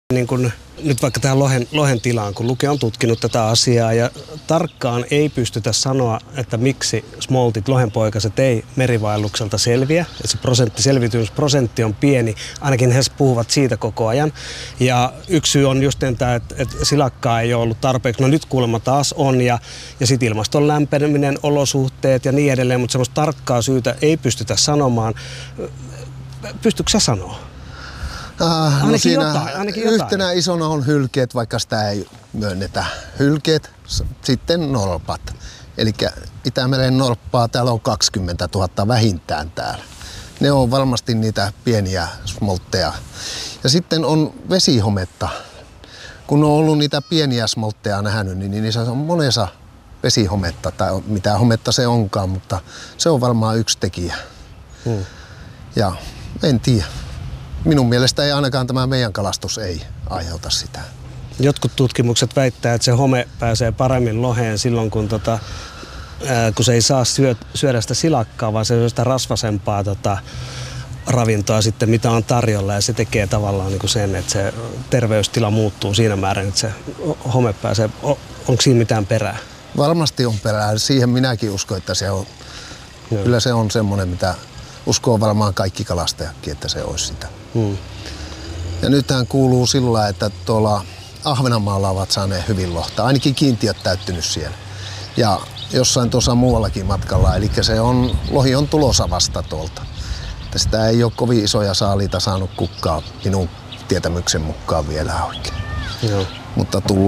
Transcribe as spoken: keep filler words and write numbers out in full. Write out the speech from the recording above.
Niin kun, nyt vaikka tähän lohen, lohen tilaan, kun Luke on tutkinut tätä asiaa ja tarkkaan ei pystytä sanoa, että miksi smoltit, lohenpoikaset ei merivaellukselta selviä. Että se prosentti, selviytymisprosentti on pieni, ainakin he puhuvat siitä koko ajan. Ja yksi syy on just tämä, että, että silakkaa ei ole ollut tarpeeksi. No nyt kuulemma taas on ja, ja sitten ilmaston lämpeneminen, olosuhteet ja niin edelleen, mutta semmoista tarkkaa syytä ei pystytä sanomaan. Pystytkö sä sanoa? Ah, no ainakin siinä jotain, ainakin jotain. Yhtenä isona on hylkeet, vaikka sitä ei myönnetä. Hylkeet, sitten norpat. Eli Itämeren norppaa täällä on kaksikymmentätuhatta vähintään täällä. Ne on varmasti niitä pieniä smoltteja. Ja sitten on vesihometta. Kun on ollut niitä pieniä smoltteja nähnyt, niin niissä on monessa vesihometta, tai mitä hometta se onkaan, mutta se on varmaan yksi tekijä. Hmm. Ja en tiedä. Minun mielestä ei ainakaan tämä meidän kalastus ei aiheuta sitä. Jotkut tutkimukset väittää, että se home pääsee paremmin loheen silloin, kun, tota, ää, kun se ei saa syö, syödä sitä silakkaa, vaan se syö sitä rasvasempaa tota, ravintoa sitten, mitä on tarjolla. Ja se tekee tavallaan niin kuin sen, että se terveystila muuttuu siinä määrin, että se home pääsee. Onko siinä mitään perää? Varmasti on perää. Siihen minäkin uskon, että se on. Joo. Kyllä se on semmoinen, mitä uskoo varmaan kaikki kalastajatkin, että se olisi sitä. Hmm. Ja nythän kuuluu sillä, että tuolla Ahvenanmaalla ovat saaneet hyvin lohta. Ainakin kiintiöt täyttynyt siellä. Ja jossain tuossa muuallakin matkalla. Eli se on, lohi on tulossa vasta tuolta. Että sitä ei ole kovin isoja saaliita saanut kukkaa minun tietämyksen mukaan vielä oikein. Joo. Mutta tullut.